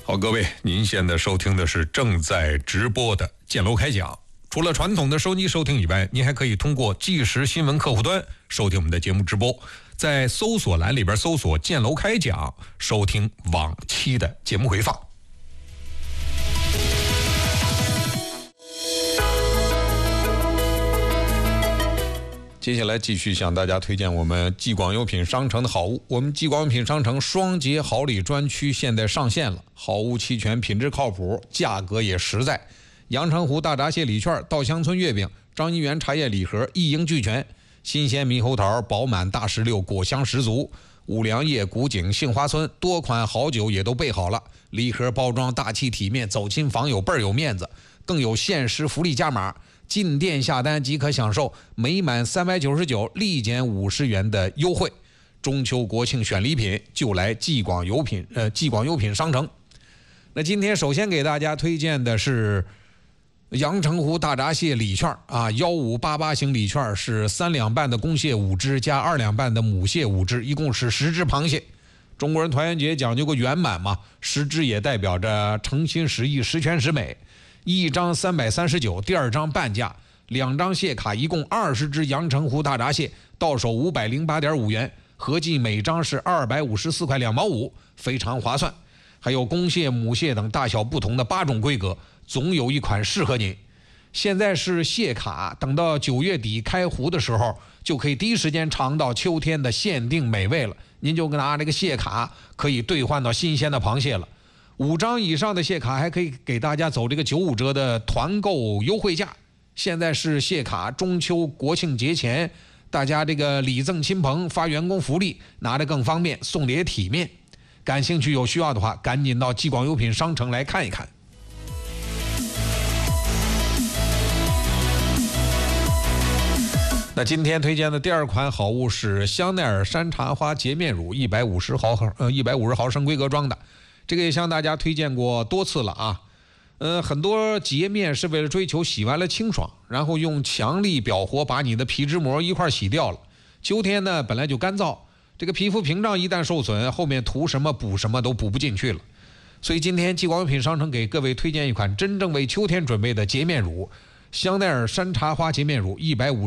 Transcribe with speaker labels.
Speaker 1: 好，各位，您现在收听的是正在直播的建楼开讲。除了传统的收机收听以外，您还可以通过即时新闻客户端收听我们的节目直播，在搜索栏里边搜索建楼开讲，收听往期的节目回放。接下来继续向大家推荐我们继广优品商城的好物。我们继广优品商城双节好礼专区现在上线了，好物齐全，品质靠谱，价格也实在。阳澄湖大闸蟹礼券、稻香村月饼、张一元茶叶礼盒一应俱全，新鲜猕猴桃、饱满大石榴果香十足，五粮液、古井、杏花村多款好酒也都备好了，礼盒包装大气体面，走亲访友倍儿有面子，更有限时福利加码。进店下单即可享受每满399立减50元的优惠。中秋国庆选礼品就来继广优品商城。那今天首先给大家推荐的是阳澄湖大闸蟹礼券啊，1588型礼券是3两半的公蟹5只加2两半的母蟹5只，一共是10只螃蟹。中国人团圆节讲究个圆满嘛，10只也代表着诚心实意、十全十美。一张339，第二张半价，2张蟹卡，一共20只阳澄湖大闸蟹，到手508.5元，合计每张是254块2毛5，非常划算。还有公蟹、母蟹等大小不同的8种规格，总有一款适合您。现在是蟹卡，等到9月底开湖的时候，就可以第一时间尝到秋天的限定美味了。您就拿这个蟹卡可以兑换到新鲜的螃蟹了。5张以上的蟹卡还可以给大家走这个95折的团购优惠价。现在是蟹卡中秋国庆节前，大家这个礼赠亲朋，发员工福利，拿得更方便，送的也体面。感兴趣有需要的话，赶紧到继广优品商城来看一看。那今天推荐的第二款好物是香奈儿山茶花洁面乳，150毫升规格装的。这个也向大家推荐过多次了啊，很多洁面是为了追求洗完了清爽，然后用强力表活把你的皮脂膜一块洗掉了。秋天呢本来就干燥，这个皮肤屏障一旦受损，后面涂什么补什么都补不进去了。所以今天继广优品商城给各位推荐一款真正为秋天准备的洁面乳，香奈儿山茶花洁面乳，150